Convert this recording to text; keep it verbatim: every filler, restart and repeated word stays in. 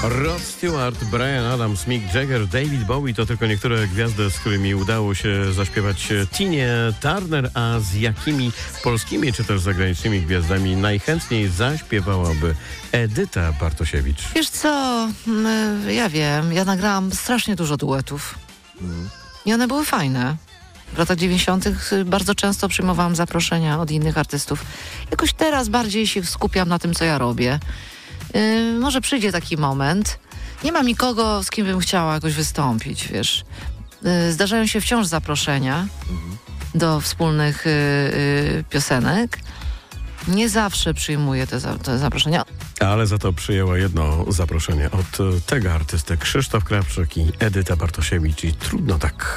Rod Stewart, Bryan Adams, Mick Jagger, David Bowie to tylko niektóre gwiazdy, z którymi udało się zaśpiewać Tinie Turner, a z jakimi polskimi czy też zagranicznymi gwiazdami najchętniej zaśpiewałaby Edyta Bartosiewicz? Wiesz co, ja wiem, ja nagrałam strasznie dużo duetów mm. i one były fajne. W latach dziewięćdziesiątych bardzo często przyjmowałam zaproszenia od innych artystów. Jakoś teraz bardziej się skupiam na tym, co ja robię. Yy, może przyjdzie taki moment. Nie mam nikogo, z kim bym chciała jakoś wystąpić, wiesz. Yy, zdarzają się wciąż zaproszenia mhm. do wspólnych yy, yy, piosenek. Nie zawsze przyjmuję te, za, te zaproszenia. Ale za to przyjęła jedno zaproszenie od tego artysty Krzysztof Krawczyk i Edyta Bartosiewicz i trudno tak.